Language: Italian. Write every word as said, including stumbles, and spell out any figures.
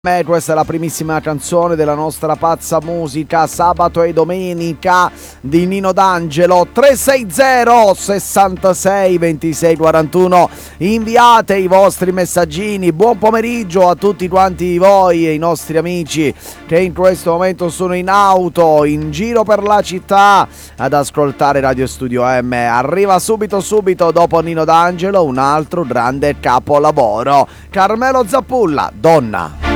Me, questa è la primissima canzone della nostra pazza musica sabato e domenica di Nino D'Angelo. Tre sei zero sessantasei ventisei quarantuno. Inviate i vostri messaggini. Buon pomeriggio a tutti quanti voi e i nostri amici che in questo momento sono in auto, in giro per la città ad ascoltare Radio Studio M. Arriva subito subito dopo Nino D'Angelo un altro grande capolavoro, Carmelo Zappulla, Donna.